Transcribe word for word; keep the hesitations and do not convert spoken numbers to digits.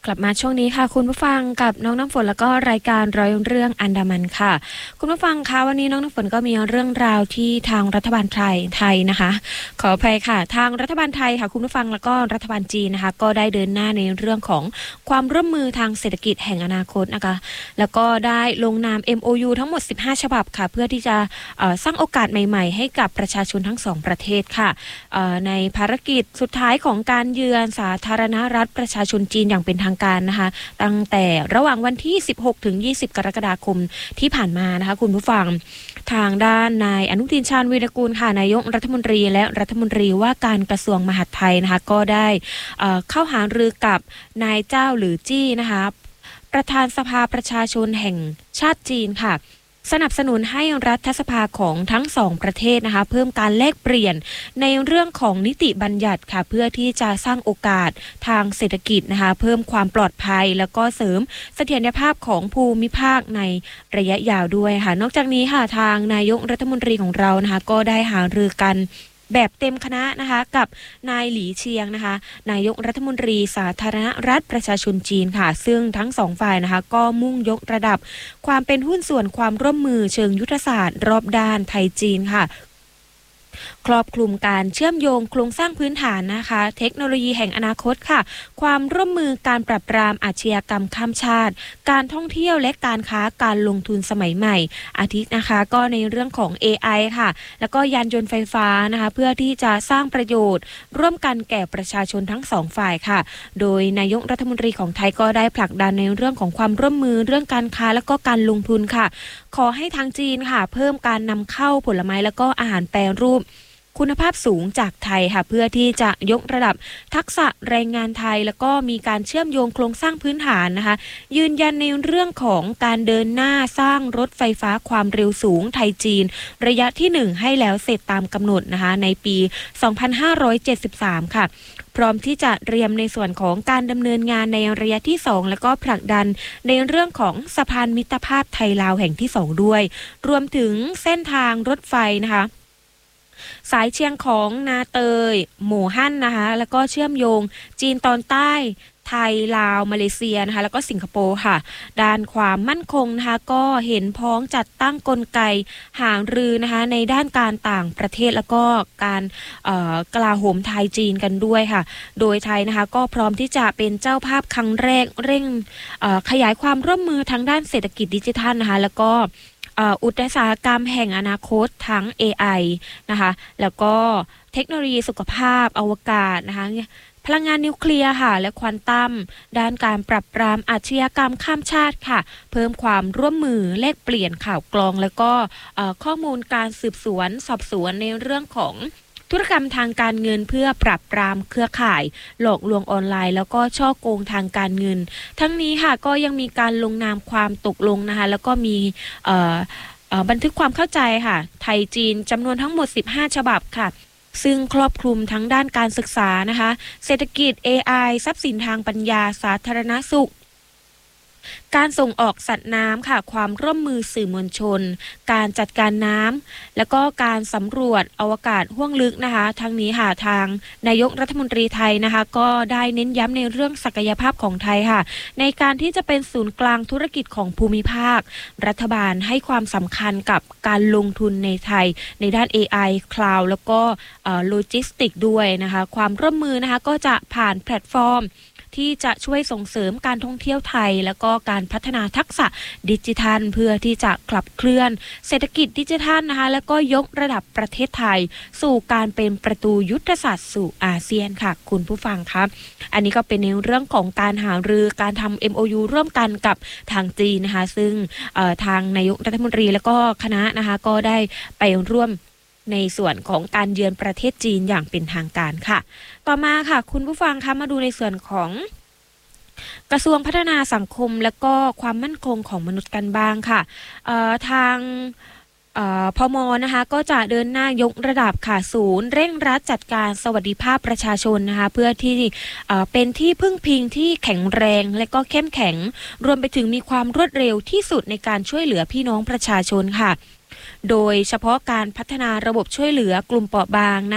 กลับมาช่วงนี้ค่ะคุณผู้ฟังกับน้องน้ำฝนแล้วก็รายการร้อยเรื่องอันดามันค่ะคุณผู้ฟังคะวันนี้น้องน้ำฝนก็มีเรื่องราวที่ทางรัฐบาลไทยไทยนะคะขออภัยค่ะทางรัฐบาลไทยค่ะคุณผู้ฟังแล้วก็รัฐบาลจีนนะคะก็ได้เดินหน้าในเรื่องของความร่วมมือทางเศรษฐกิจแห่งอนาคตนะคะแล้วก็ได้ลงนาม เอ็ม โอ ยู ทั้งหมดสิบห้าฉบับค่ะเพื่อที่จะสร้างโอกาสใหม่ๆให้กับประชาชนทั้งสองประเทศค่ะในภารกิจสุดท้ายของการเยือนสาธารณรัฐประชาชนจีนอย่างเป็นทางการนะคะตั้งแต่ระหว่างวันที่สิบหกถึงยี่สิบกรกฎาคมที่ผ่านมานะคะคุณผู้ฟังทางด้านนายอนุทินชาญวีรกูลค่ะนายกรัฐมนตรีและรัฐมนตรีว่าการกระทรวงมหาดไทยนะคะก็ได้เอ่อเข้าหารือกับนายเจ้าหรือจี้นะคะประธานสภาประชาชนแห่งชาติจีนค่ะสนับสนุนให้รัฐสภาของทั้งสองประเทศนะคะเพิ่มการแลกเปลี่ยนในเรื่องของนิติบัญญัติค่ะเพื่อที่จะสร้างโอกาสทางเศรษฐกิจนะคะเพิ่มความปลอดภัยแล้วก็เสริมเสถียรภาพของภูมิภาคในระยะยาวด้วยค่ะนอกจากนี้ค่ะทางนายกรัฐมนตรีของเรานะคะก็ได้หารือกันแบบเต็มคณะนะคะกับนายหลี่เชียงนะคะนายกรัฐมนตรีสาธารณรัฐประชาชนจีนค่ะซึ่งทั้งสองฝ่ายนะคะก็มุ่งยกระดับความเป็นหุ้นส่วนความร่วมมือเชิงยุทธศาสตร์รอบด้านไทยจีนค่ะครอบคลุมการเชื่อมโยงโครงสร้างพื้นฐานนะคะเทคโนโลยีแห่งอนาคตค่ะความร่วมมือการปราบปรามอาชญากรรมข้ามชาติการท่องเที่ยวและการค้าการลงทุนสมัยใหม่อาทินะคะก็ในเรื่องของ เอ ไอ ค่ะแล้วก็ยานยนต์ไฟฟ้านะคะเพื่อที่จะสร้างประโยชน์ร่วมกันแก่ประชาชนทั้งสองฝ่ายค่ะโดยนายกรัฐมนตรีของไทยก็ได้ผลักดันในเรื่องของความร่วมมือเรื่องการค้าแล้วก็การลงทุนค่ะขอให้ทางจีนค่ะเพิ่มการนำเข้าผลไม้แล้วก็อาหารแปรรูปคุณภาพสูงจากไทยค่ะเพื่อที่จะยกระดับทักษะแรงงานไทยแล้วก็มีการเชื่อมโยงโครงสร้างพื้นฐานนะคะยืนยันในเรื่องของการเดินหน้าสร้างรถไฟฟ้าความเร็วสูงไทยจีนระยะที่หนึ่งให้แล้วเสร็จตามกำหนดนะคะในปีสองพันห้าร้อยเจ็ดสิบสามค่ะพร้อมที่จะเตรียมในส่วนของการดำเนินงานในระยะที่สองแล้วก็ผลักดันในเรื่องของสะพานมิตรภาพไทยลาวแห่งที่สองด้วยรวมถึงเส้นทางรถไฟนะคะสายเชียงของนาเตยหมู่ฮั่นนะคะแล้วก็เชื่อมโยงจีนตอนใต้ไทยลาวมาเลเซียนะคะแล้วก็สิงคโปร์ค่ะด้านความมั่นคงนะคะก็เห็นพ้องจัดตั้งกลไกหารือนะคะในด้านการต่างประเทศแล้วก็การกลาโหมไทยจีนกันด้วยค่ะโดยไทยนะคะก็พร้อมที่จะเป็นเจ้าภาพครั้งแรกเร่งขยายความร่วมมือทางด้านเศรษฐกิจดิจิทัลนะคะแล้วก็อุตสาหกรรมแห่งอนาคตทั้ง เอ ไอ นะคะแล้วก็เทคโนโลยีสุขภาพอวกาศนะคะพลังงานนิวเคลียร์ค่ะและควอนตัมด้านการปรับปรามอาชญากรรมข้ามชาติค่ะเพิ่มความร่วมมือแลกเปลี่ยนข่าวกรองแล้วก็ข้อมูลการสืบสวนสอบสวนในเรื่องของธุรกรรมทางการเงินเพื่อปราบปรามเครือข่ายหลอกลวงออนไลน์แล้วก็ช่อโกงทางการเงินทั้งนี้ค่ะก็ยังมีการลงนามความตกลงนะคะแล้วก็มีบันทึกความเข้าใจค่ะไทยจีนจำนวนทั้งหมดสิบห้าฉบับค่ะซึ่งครอบคลุมทั้งด้านการศึกษานะคะเศรษฐกิจ เอ ไอ ทรัพย์สินทางปัญญาสาธารณสุขการส่งออกสัตว์น้ำค่ะความร่วมมือสื่อมวลชนการจัดการน้ำแล้วก็การสำรวจอวกาศห้วงลึกนะคะทั้งนี้ค่ะทางนายกรัฐมนตรีไทยนะคะก็ได้เน้นย้ำในเรื่องศักยภาพของไทยค่ะในการที่จะเป็นศูนย์กลางธุรกิจของภูมิภาครัฐบาลให้ความสำคัญกับการลงทุนในไทยในด้าน เอ ไอ Cloud แล้วก็โลจิสติกด้วยนะคะความร่วมมือนะคะก็จะผ่านแพลตฟอร์มที่จะช่วยส่งเสริมการท่องเที่ยวไทยแล้วก็การพัฒนาทักษะดิจิทัลเพื่อที่จะขับเคลื่อนเศรษฐกิจดิจิทัลนะคะแล้วก็ยกระดับประเทศไทยสู่การเป็นประตูยุทธศาสตร์สู่อาเซียนค่ะคุณผู้ฟังครับอันนี้ก็เป็นในเรื่องของการหารือการทำ เอ็ม โอ ยู ร่วมกันกับทางจีนนะคะซึ่งทางนายกรัฐมนตรีแล้วก็คณะนะคะก็ได้ไปร่วมในส่วนของการเยือนประเทศจีนอย่างเป็นทางการค่ะต่อมาค่ะคุณผู้ฟังคะมาดูในส่วนของกระทรวงพัฒนาสังคมและก็ความมั่นคงของมนุษย์กันบ้างค่ะทางพม.นะคะก็จะเดินหน้ายกระดับค่ะศูนย์เร่งรัดจัดการสวัสดิภาพประชาชนนะคะเพื่อที่เป็นที่พึ่งพิงที่แข็งแรงและก็เข้มแข็งรวมไปถึงมีความรวดเร็วที่สุดในการช่วยเหลือพี่น้องประชาชนค่ะโดยเฉพาะการพัฒนาระบบช่วยเหลือกลุ่มเปราะบางนะ